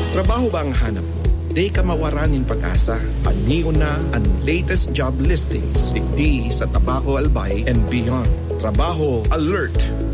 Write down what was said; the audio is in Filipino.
Trabaho ba ang hanap mo? Di ka mawaranin pag-asa. Aniyo na ang latest job listings. Digdi sa Tabaco Albay and beyond. Trabaho Alert!